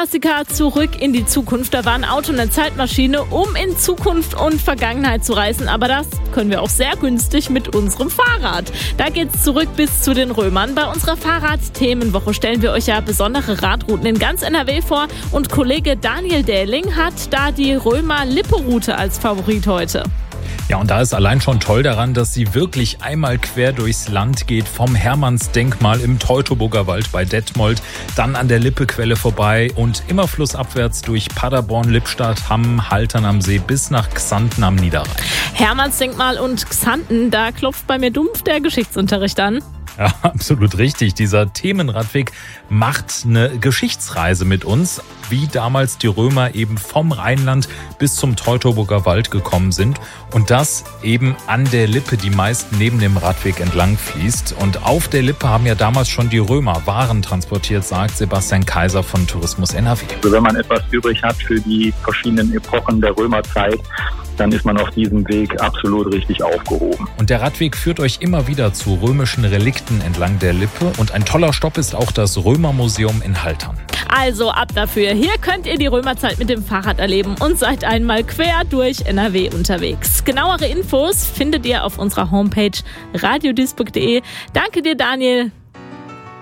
Klassiker Zurück in die Zukunft. Da war ein Auto eine Zeitmaschine, um in Zukunft und Vergangenheit zu reisen. Aber das können wir auch sehr günstig mit unserem Fahrrad. Da geht's zurück bis zu den Römern. Bei unserer Fahrrad-Themenwoche stellen wir euch ja besondere Radrouten in ganz NRW vor. Und Kollege Daniel Dähling hat da die Römer-Lippe-Route als Favorit heute. Ja, und da ist allein schon toll daran, dass sie wirklich einmal quer durchs Land geht, vom Hermannsdenkmal im Teutoburger Wald bei Detmold, dann an der Lippequelle vorbei und immer flussabwärts durch Paderborn, Lippstadt, Hamm, Haltern am See bis nach Xanten am Niederrhein. Hermannsdenkmal und Xanten, da klopft bei mir dumpf der Geschichtsunterricht an. Ja, absolut richtig. Dieser Themenradweg macht eine Geschichtsreise mit uns, wie damals die Römer eben vom Rheinland bis zum Teutoburger Wald gekommen sind. Und das eben an der Lippe, die meist neben dem Radweg entlang fließt. Und auf der Lippe haben ja damals schon die Römer Waren transportiert, sagt Sebastian Kaiser von Tourismus NRW. Also wenn man etwas übrig hat für die verschiedenen Epochen der Römerzeit, dann ist man auf diesem Weg absolut richtig aufgehoben. Und der Radweg führt euch immer wieder zu römischen Relikten entlang der Lippe. Und ein toller Stopp ist auch das Römermuseum in Haltern. Also ab dafür. Hier könnt ihr die Römerzeit mit dem Fahrrad erleben und seid einmal quer durch NRW unterwegs. Genauere Infos findet ihr auf unserer Homepage radiodisburg.de. Danke dir, Daniel.